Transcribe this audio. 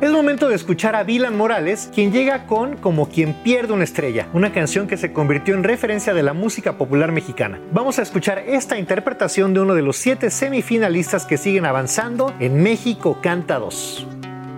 Es momento de escuchar a Dylan Morales, quien llega con Como quien pierde una estrella, una canción que se convirtió en referencia de la música popular mexicana. Vamos a escuchar esta interpretación de uno de los 7 semifinalistas que siguen avanzando en México Canta 2.